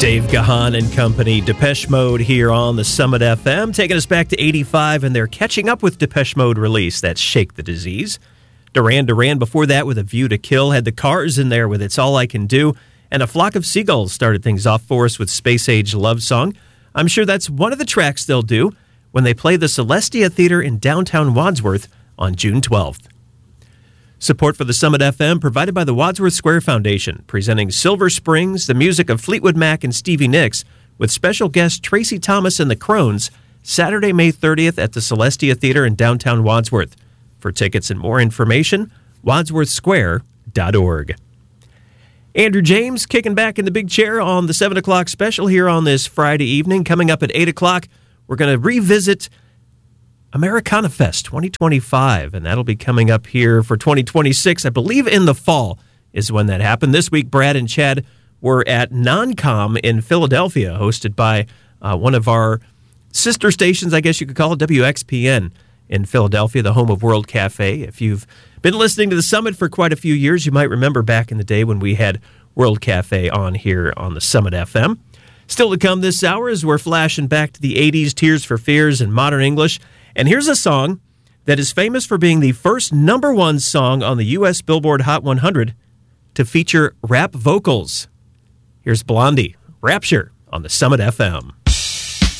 Dave Gahan and company, Depeche Mode here on the Summit FM, taking us back to 85, and they're catching up with Depeche Mode release. That's Shake the Disease. Duran Duran before that with A View to Kill, had the Cars in there with It's All I Can Do, and A Flock of Seagulls started things off for us with Space Age Love Song. I'm sure that's one of the tracks they'll do when they play the Celestia Theater in downtown Wadsworth on June 12th. Support for the Summit FM provided by the Wadsworth Square Foundation, presenting Silver Springs, the music of Fleetwood Mac and Stevie Nicks, with special guest Tracy Thomas and the Crones, Saturday, May 30th at the Celestia Theater in downtown Wadsworth. For tickets and more information, wadsworthsquare.org. Andrew James kicking back in the big chair on the 7 o'clock special here on this Friday evening. Coming up at 8 o'clock, we're going to revisit Americana Fest 2025, and that'll be coming up here for 2026. I believe in the fall is when that happened. This week, Brad and Chad were at NonCom in Philadelphia, hosted by one of our sister stations, I guess you could call it, WXPN in Philadelphia, the home of World Cafe. If you've been listening to the Summit for quite a few years, you might remember back in the day when we had World Cafe on here on the Summit FM. Still to come this hour as we're flashing back to the 80s, Tears for Fears and Modern English. And here's a song that is famous for being the first #1 song on the U.S. Billboard Hot 100 to feature rap vocals. Here's Blondie, Rapture, on the Summit FM.